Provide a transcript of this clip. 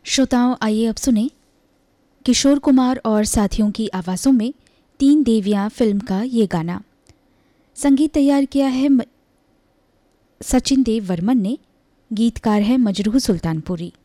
श्रोताओं, आइए अब सुने किशोर कुमार और साथियों की आवाज़ों में तीन देवियाँ फिल्म का ये गाना। संगीत तैयार किया है सचिन देव वर्मन ने, गीतकार है मजरूह सुल्तानपुरी।